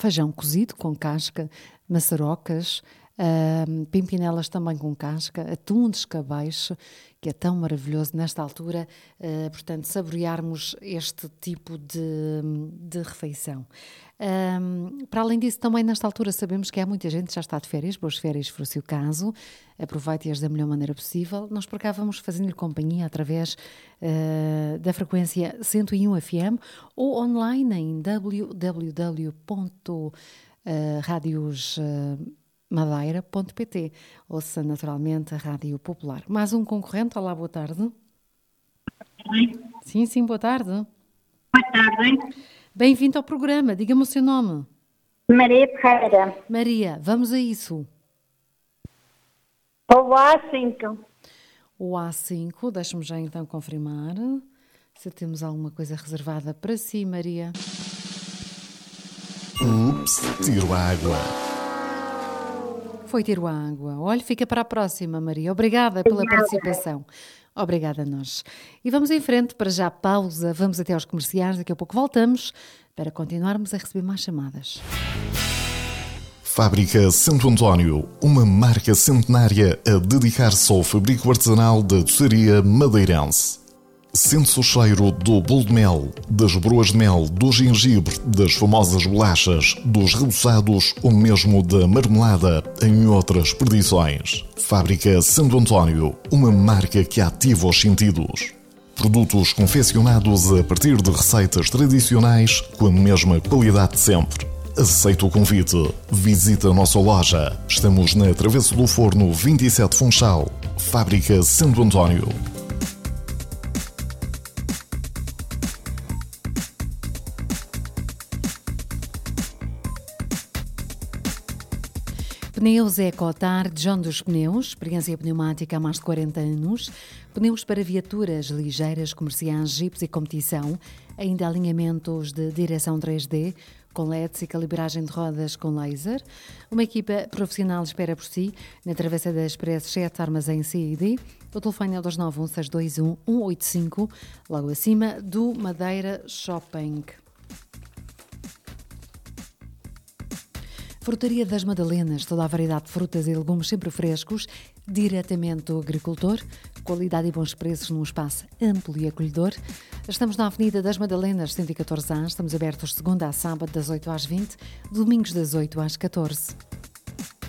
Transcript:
feijão cozido com casca, maçarocas, pimpinelas também com casca, atum de escabeche, que é tão maravilhoso nesta altura, portanto, saborearmos este tipo de refeição. Para além disso, também nesta altura sabemos que há muita gente que já está de férias, boas férias, se for o caso, aproveite-as da melhor maneira possível. Nós por cá vamos fazendo-lhe companhia através da frequência 101 FM ou online em www.radiosmadeira.pt. Ouça naturalmente a Rádio Popular. Mais um concorrente, olá, boa tarde. Sim, boa tarde. Boa tarde. Bem-vindo ao programa, diga-me o seu nome. Maria Ferreira. Maria, vamos a isso. O A5. O A5, deixa-me já então confirmar se temos alguma coisa reservada para si, Maria. Ups, tiro a água. Foi tiro a água. Olha, fica para a próxima, Maria. Obrigada pela participação. Obrigada a nós. E vamos em frente, para já pausa, vamos até aos comerciais, daqui a pouco voltamos para continuarmos a receber mais chamadas. Fábrica Santo António, uma marca centenária a dedicar-se ao fabrico artesanal da doçaria madeirense. Sente-se o cheiro do bolo de mel, das broas de mel, do gengibre, das famosas bolachas, dos reboçados ou mesmo da marmelada, em outras perdições. Fábrica Santo António, uma marca que ativa os sentidos. Produtos confeccionados a partir de receitas tradicionais com a mesma qualidade de sempre. Aceita o convite. Visita a nossa loja. Estamos na Travessa do Forno 27 Funchal. Fábrica Santo António. Pneus Ecotar, John dos Pneus, experiência pneumática há mais de 40 anos, pneus para viaturas ligeiras, comerciais, jipes e competição, ainda alinhamentos de direção 3D, com LEDs e calibragem de rodas com laser. Uma equipa profissional espera por si na Travessa da Expresso 7, Armazém C&D. O telefone é o 291-621-185, logo acima do Madeira Shopping. Frutaria das Madalenas, toda a variedade de frutas e legumes sempre frescos, diretamente do agricultor, qualidade e bons preços num espaço amplo e acolhedor. Estamos na Avenida das Madalenas, 114A, estamos abertos de segunda a sábado, das 8 às 20, domingos das 8 às 14.